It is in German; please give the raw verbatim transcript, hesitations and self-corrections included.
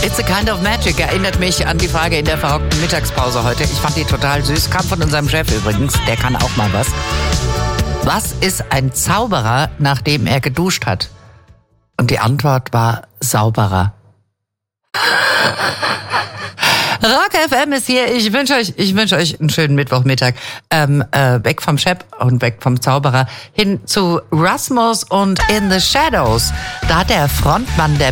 It's a kind of magic erinnert mich an die Frage in der verrückten Mittagspause heute. Ich fand die total süß. Kam von unserem Chef übrigens. Der kann auch mal was. Was ist ein Zauberer, nachdem er geduscht hat? Und die Antwort war sauberer. Rock F M ist hier. Ich wünsche euch, ich wünsche euch einen schönen Mittwochmittag. Ähm, äh, weg vom Chef und weg vom Zauberer hin zu Rasmus und In the Shadows. Da hat der Frontmann der